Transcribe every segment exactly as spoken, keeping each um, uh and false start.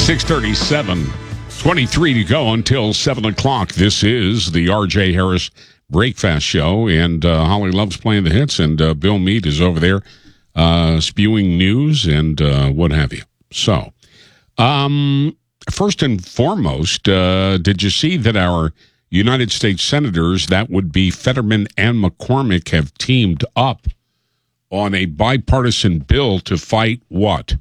six thirty-seven, twenty-three to go until seven o'clock. This is the R J Harris Breakfast Show, and uh, Holly loves playing the hits, and uh, Bill Meade is over there uh, spewing news and uh, what have you. So, um, first and foremost, uh, did you see that our United States Senators, that would be Fetterman and McCormick, have teamed up on a bipartisan bill to fight what?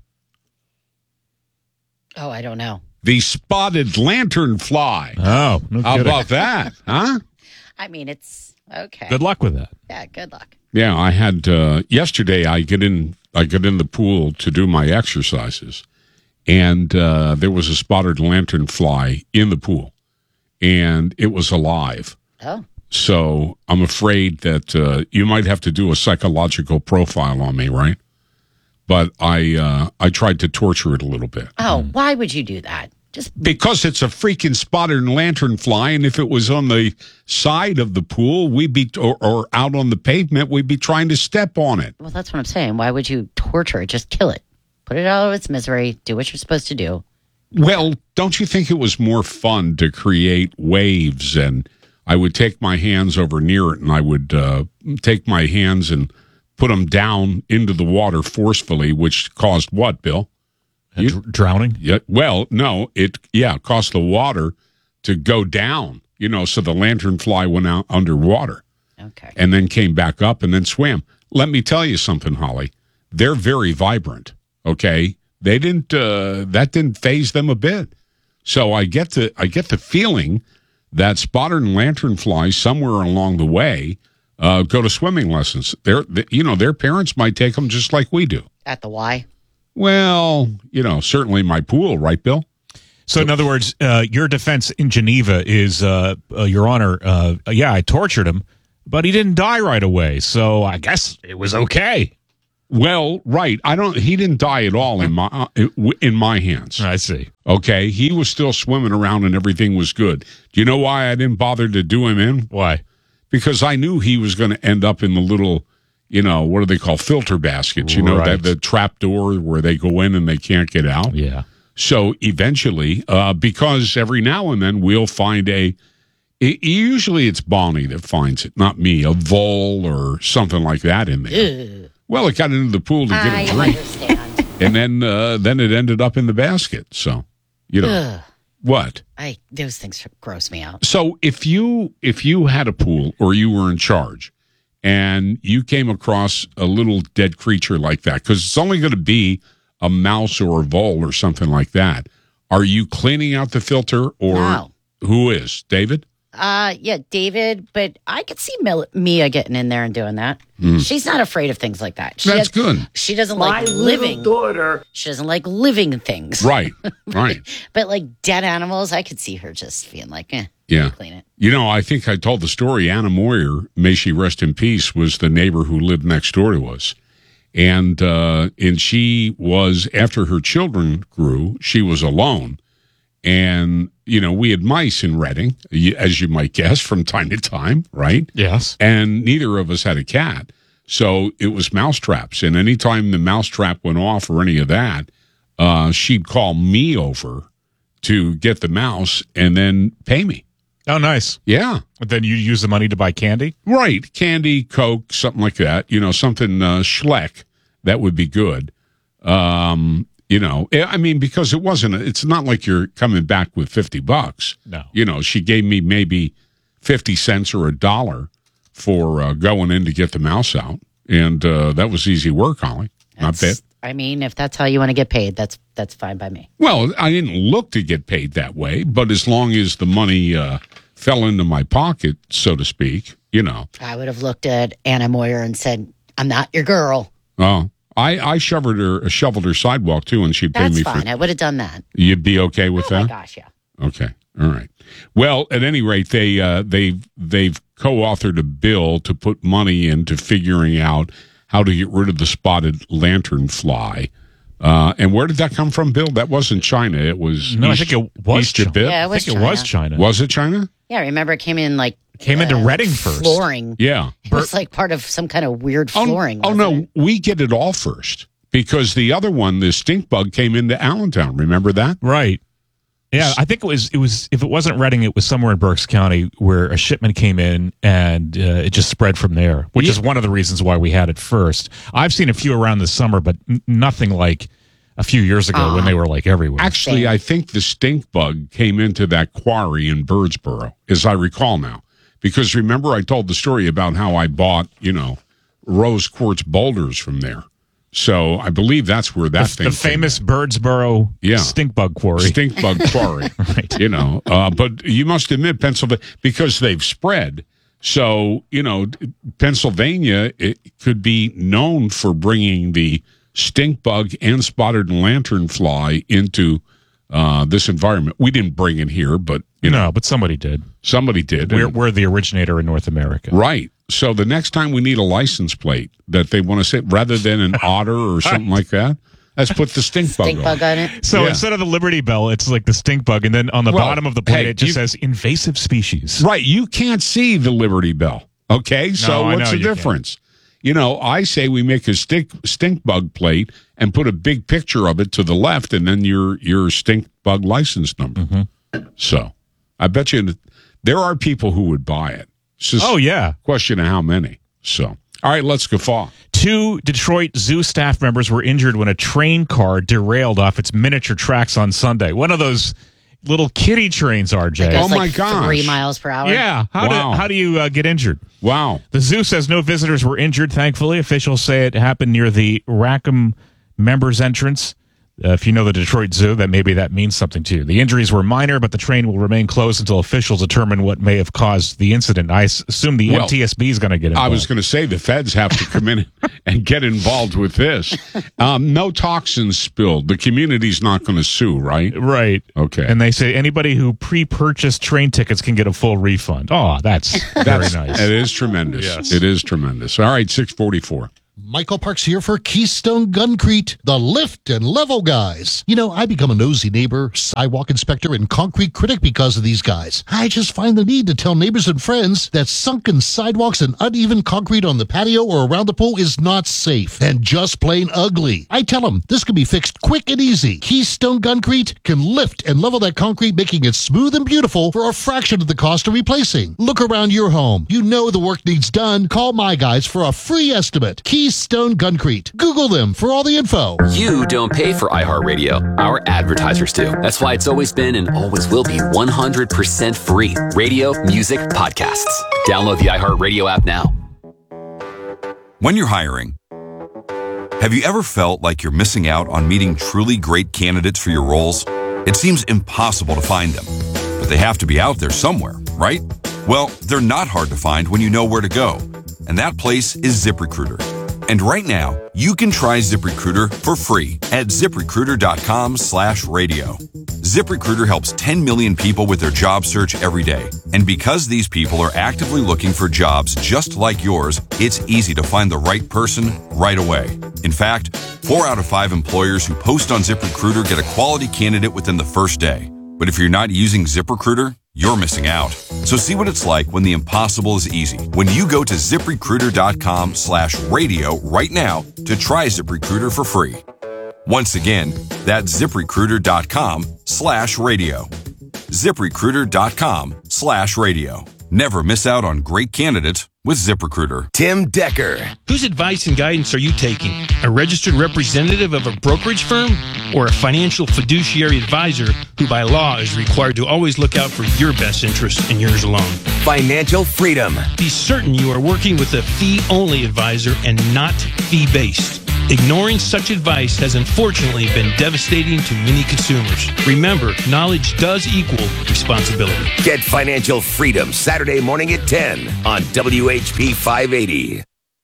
Oh, I don't know. The spotted lanternfly. Oh, no How kidding. about that, huh? I mean, it's okay. Good luck with that. Yeah, good luck. Yeah, I had uh, yesterday. I get in. I get in the pool to do my exercises, and uh, there was a spotted lanternfly in the pool, and it was alive. Oh. So I'm afraid that uh, you might have to do a psychological profile on me, right? But I uh, I tried to torture it a little bit. Oh, why would you do that? Just Because it's a freaking spotted lanternfly, and if it was on the side of the pool, we'd be or, or out on the pavement, we'd be trying to step on it. well, that's what I'm saying. Why would you torture it? Just kill it. Put it out of its misery. Do what you're supposed to do. Well, don't you think it was more fun to create waves? And I would take my hands over near it, and I would uh, take my hands and put them down into the water forcefully, which caused what, Bill? You, Dr- drowning? yeah. Well, no, it yeah caused the water to go down. You know, so the lanternfly went out underwater Okay. and then came back up and then swam. Let me tell you something, Holly. They're very vibrant. Okay, they didn't. Uh, that didn't faze them a bit. So I get the I get the feeling that spotted lanternflies somewhere along the way uh, go to swimming lessons. Their you know their parents might take them just like we do. At the Y. Well, you know, certainly my pool, right, Bill? So, in other words, uh, your defense in Geneva is, uh, uh, Your Honor, uh, yeah, I tortured him, but he didn't die right away, so I guess it was okay. Well, right. I don't. He didn't die at all in my uh, in my hands. I see. Okay, he was still swimming around and everything was good. Do you know why I didn't bother to do him in? Why? Because I knew he was going to end up in the little, you know, what do they call filter baskets? You know, Right. that the trap door where they go in and they can't get out. Yeah. So eventually, uh, because every now and then we'll find a, it, usually it's Bonnie that finds it, not me, a vole or something like that in there. Ugh. Well, it got into the pool to get I a drink, understand. and then uh, then it ended up in the basket. So, you know, Ugh. what? I those things gross me out. So if you if you had a pool or you were in charge and you came across a little dead creature like that, because it's only going to be a mouse or a vole or something like that, are you cleaning out the filter or No. who is? David? Uh, yeah, David, but I could see Mil- Mia getting in there and doing that. She's not afraid of things like that. She Hmm. That's has- good. She doesn't My like living. little daughter. She doesn't like living things. Right, right. But like dead animals, I could see her just being like, eh, Yeah. clean it. You know, I think I told the story. Anna Moyer, may she rest in peace, was the neighbor who lived next door to us. And uh, and she was, after her children grew, she was alone. And, you know, we had mice in Reading, y- as you might guess, from time to time, right? Yes. And neither of us had a cat. So it was mouse traps. And anytime the mouse trap went off or any of that, uh, she'd call me over to get the mouse and then pay me. Oh, nice. Yeah. But then you use the money to buy candy? Right. Candy, Coke, something like that. You know, something uh, Schleck. That would be good. Um, you know, I mean, because it wasn't, it's not like you're coming back with fifty bucks. No. You know, she gave me maybe fifty cents or a dollar for uh, going in to get the mouse out. And uh, that was easy work, Holly. Not bad. That's- I mean, if that's how you want to get paid, that's that's fine by me. Well, I didn't look to get paid that way, but as long as the money uh, fell into my pocket, so to speak, you know. I would have looked at Anna Moyer and said, "I'm not your girl." Oh, I, I shoveled her, shoveled her sidewalk too, and she'd pay That's me fine. for. I would have done that. You'd be okay with Oh that? my gosh, yeah. Okay, all right. Well, at any rate, they uh, they they've co-authored a bill to put money into figuring out how to get rid of the spotted lanternfly. Uh, and where did that come from, Bill? That wasn't China. It was No, East, I think it was East China. Jabib. Yeah, it I was think China. it was China. Was it China? Yeah, remember it came in like Came into uh, Reading first. flooring. Yeah. It was like part of some kind of weird Oh, flooring. oh wasn't no, it? we get it all first. because the other one, the stink bug, came into Allentown. Remember that? Right. Yeah, I think it was, it was, if it wasn't Reading, it was somewhere in Berks County where a shipment came in and uh, it just spread from there, which Yeah. is one of the reasons why we had it first. I've seen a few around this summer, but n- nothing like a few years ago when they were like everywhere. Actually, I think the stink bug came into that quarry in Birdsboro, as I recall now. Because remember, I told the story about how I bought, you know, rose quartz boulders from there. So I believe that's where that the, thing the came famous in. Birdsboro Yeah. stink bug quarry. Stink bug quarry. Right. You know, uh, but you must admit, Pennsylvania, because they've spread. So, you know, Pennsylvania, it could be known for bringing the stink bug and spotted lanternfly into uh, this environment. We didn't bring it here, but, you know, No, but somebody did. somebody did. We're, And- we're the originator in North America. right. So the next time we need a license plate that they want to say, rather than an otter or something like that, let's put the stink bug Stink on. bug on it. So Yeah. instead of the Liberty Bell, it's like the stink bug, and then on the Well, bottom of the plate, hey, it just you- says invasive species. Right. You can't see the Liberty Bell. Okay. So I what's know the you can't. difference? You know, I say we make a stink stink bug plate and put a big picture of it to the left, and then your your stink bug license number. Mm-hmm. So I bet you there are people who would buy it. It's just Oh, yeah. a question of how many. So, all right, let's guffaw. Two Detroit Zoo staff members were injured when a train car derailed off its miniature tracks on Sunday. One of those little kiddie trains, R J. It goes Oh, my like gosh. three miles per hour. Yeah. How Wow. do how do you uh, get injured? Wow. The zoo says no visitors were injured, thankfully. Officials say it happened near the Rackham members entrance. Uh, if you know the Detroit Zoo, that maybe that means something to you. The injuries were minor, but the train will remain closed until officials determine what may have caused the incident. I s- assume the Well, N T S B is going to get involved. I was going to say the feds have to come in and get involved with this. Um, no toxins spilled. The community's not going to sue, right? Right. Okay. And they say anybody who pre-purchased train tickets can get a full refund. Oh, that's very That's, nice. It is tremendous. Yes. It is tremendous. All right, six forty-four. Michael Parks here for Keystone Guncrete, the lift and level guys. You know, I become a nosy neighbor, sidewalk inspector, and concrete critic because of these guys. I just find the need to tell neighbors and friends that sunken sidewalks and uneven concrete on the patio or around the pool is not safe and just plain ugly. I tell them this can be fixed quick and easy. Keystone Guncrete can lift and level that concrete, making it smooth and beautiful for a fraction of the cost of replacing. Look around your home. You know the work needs done. Call my guys for a free estimate. Keystone Guncrete. Google them for all the info. You don't pay for iHeartRadio. Our advertisers do. That's why it's always been and always will be one hundred percent free. Radio, music, podcasts. Download the iHeartRadio app now. When you're hiring, have you ever felt like you're missing out on meeting truly great candidates for your roles? It seems impossible to find them, but they have to be out there somewhere, right? Well, they're not hard to find when you know where to go, and that place is ZipRecruiter. And right now, you can try ZipRecruiter for free at ZipRecruiter.com slash radio. ZipRecruiter helps ten million people with their job search every day. And because these people are actively looking for jobs just like yours, it's easy to find the right person right away. In fact, four out of five employers who post on ZipRecruiter get a quality candidate within the first day. But if you're not using ZipRecruiter, you're missing out. So see what it's like when the impossible is easy. When you go to ZipRecruiter.com slash radio right now to try ZipRecruiter for free. Once again, that's ZipRecruiter.com slash radio. ZipRecruiter.com slash radio. Never miss out on great candidates with ZipRecruiter. Tim Decker. Whose advice and guidance are you taking? A registered representative of a brokerage firm or a financial fiduciary advisor who by law is required to always look out for your best interests and yours alone? Financial freedom. Be certain you are working with a fee-only advisor and not fee-based. Ignoring such advice has unfortunately been devastating to many consumers. Remember, knowledge does equal responsibility. Get financial freedom Saturday morning at ten on W H P five eighty.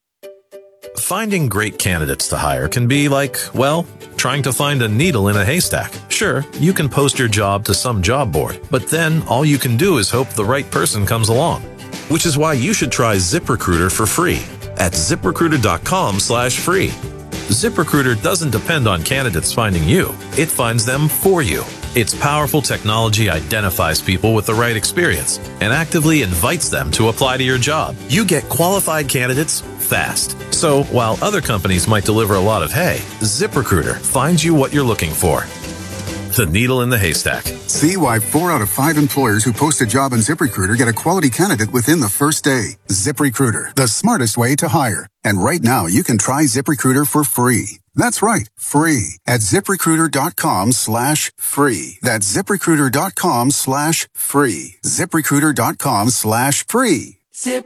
Finding great candidates to hire can be like, well, trying to find a needle in a haystack. Sure, you can post your job to some job board, but then all you can do is hope the right person comes along. Which is why you should try ZipRecruiter for free at ZipRecruiter.com slash free. ZipRecruiter doesn't depend on candidates finding you. It finds them for you. Its powerful technology identifies people with the right experience and actively invites them to apply to your job. You get qualified candidates fast, So while other companies might deliver a lot of hay, ZipRecruiter finds you what you're looking for. The needle in the haystack. See why four out of five employers who post a job on ZipRecruiter get a quality candidate within the first day. ZipRecruiter, the smartest way to hire. And right now, you can try ZipRecruiter for free. That's right, free at ZipRecruiter.com slash free. That's ZipRecruiter.com slash free. ZipRecruiter.com slash free.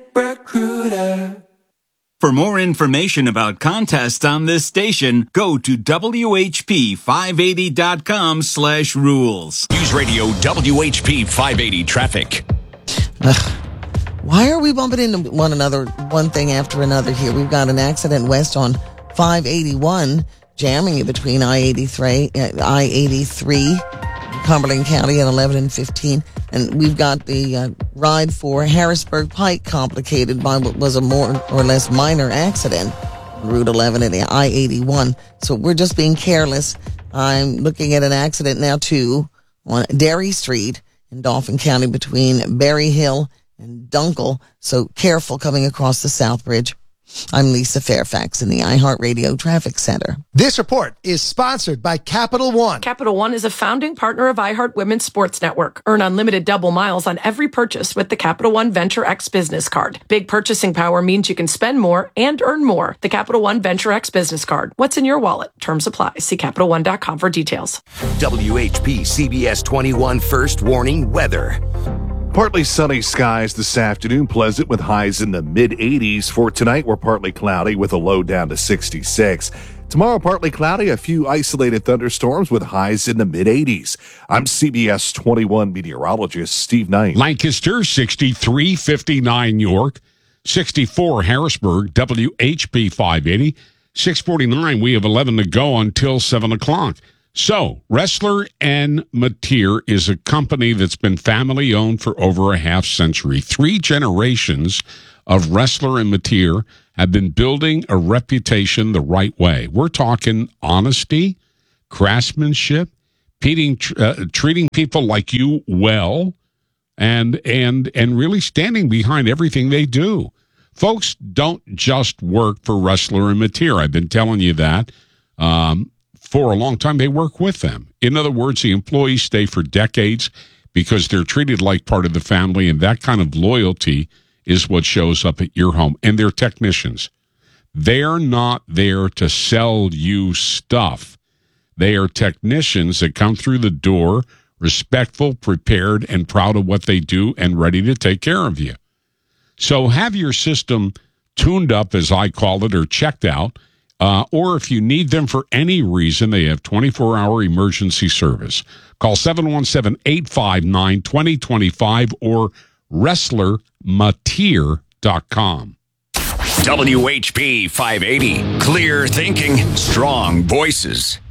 ZipRecruiter. For more information about contests on this station, go to W H P five eighty dot com slash rules. News Radio W H P five eighty traffic. Ugh. Why are we bumping into one another, one thing after another here? We've got an accident west on five eighty-one, jamming you between I eighty-three, uh, I eighty-three, Cumberland County at eleven and fifteen. And we've got the uh, ride for Harrisburg Pike complicated by what was a more or less minor accident on Route eleven and the I eighty-one. So we're just being careless. I'm looking at an accident now, too, on Derry Street in Dauphin County between Berry Hill and Dunkel. So careful coming across the South Bridge. I'm Lisa Fairfax in the iHeartRadio Traffic Center. This report is sponsored by Capital One. Capital One is a founding partner of iHeart Women's Sports Network. Earn unlimited double miles on every purchase with the Capital One Venture X Business Card. Big purchasing power means you can spend more and earn more. The Capital One Venture X Business Card. What's in your wallet? Terms apply. See Capital One dot com for details. W H P C B S twenty-one First Warning Weather. Partly sunny skies this afternoon, pleasant with highs in the mid eighties. For tonight, we're partly cloudy with a low down to sixty-six. Tomorrow, partly cloudy, a few isolated thunderstorms with highs in the mid eighties. I'm C B S twenty-one meteorologist Steve Knight. Lancaster, sixty-three, fifty-nine York, sixty-four Harrisburg, W H P five eighty, six forty-nine. We have eleven to go until seven o'clock. So, Ressler and Mateer is a company that's been family-owned for over a half century. Three generations of Ressler and Mateer have been building a reputation the right way. We're talking honesty, craftsmanship, treating, uh, treating people like you well, and and and really standing behind everything they do. Folks don't just work for Ressler and Mateer. I've been telling you that. Um, For a long time, they work with them. In other words, the employees stay for decades because they're treated like part of the family, and that kind of loyalty is what shows up at your home. And they're technicians. They're not there to sell you stuff. They are technicians that come through the door, respectful, prepared, and proud of what they do and ready to take care of you. So have your system tuned up, as I call it, or checked out. Uh, or if you need them for any reason, they have twenty-four hour emergency service. Call seven one seven, eight five nine, two zero two five or Ressler Mateer dot com. W H P five eighty. Clear thinking, strong voices.